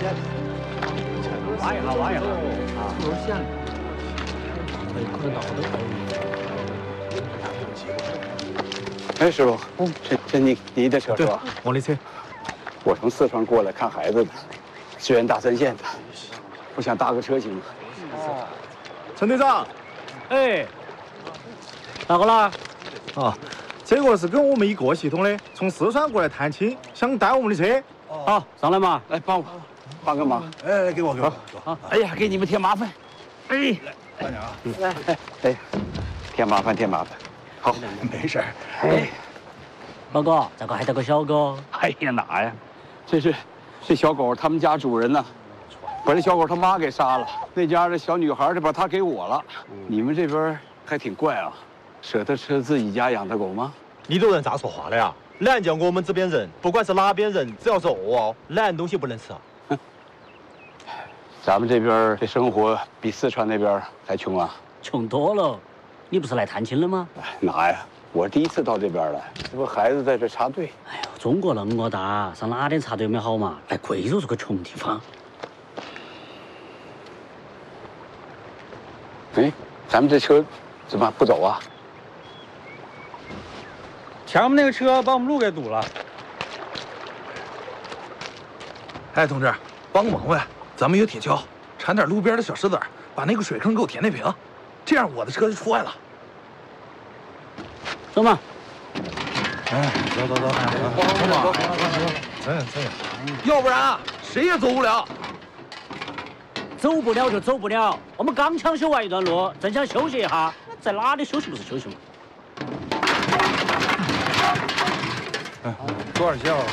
挖一下，挖一下。啊， 有点像。哎，可脑袋。 哎，师傅，这你的车是吧？ 我的车。 我从四川过来看孩子的，支援大三线的，我想搭个车行吗？ 哦。陈队长， 哎，哪个啦？ 啊，这个是跟我们一个系统的，从四川过来探亲，想带我们的车。 好，上来嘛， 来帮个忙。 哎，给我。 好，哎呀，给你们添麻烦。哎， 慢点啊。 哎，添麻烦。好， 没事。 哎， 老哥，这个还带个小狗。 哎呀，哪呀？这小狗，他们家主人呢，把这小狗他妈给杀了。那家的小女孩就把它给我了。你们这边还挺怪啊，舍得吃自己家养的狗吗？ 你这人咋说话的呀？懒叫我们这边人，不管是哪边人，只要是饿哦，懒东西不能吃啊。 咱们这边这生活比四川那边还穷啊。 穷多了。你不是来探亲的吗？ 哪呀？我第一次到这边来，这不孩子在这插队。 哎呦，中国那么大，上哪点插队没好嘛？来贵州是个穷地方。 哎，咱们这车怎么不走啊？ 前面那个车把我们路给堵了。 哎，同志，帮个忙呗，咱们有铁锹，铲点路边的小石子，把那个水坑给我填那平，这样我的车就出来了。 走嘛。 哎，走，走嘛，走。要不然谁也走不了。 走不了就走不了，我们刚抢修完一段路，正想休息一下，在哪里休息不是休息吗？ 哎，多少钱啊？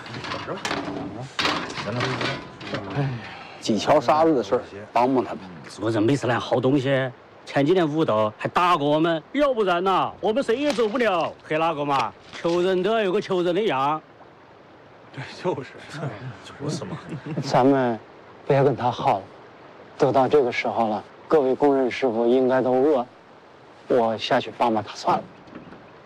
行了。 哎，几桥沙子的事儿，帮他们。 做人没事来好东西。前几年武斗还打过我们，要不然呐，我们谁也走不了。黑哪个嘛？求人都要有个求人的样。 对，就是嘛。 咱们别跟他耗了，都到这个时候了，各位工人师傅应该都饿，我下去帮帮他算了。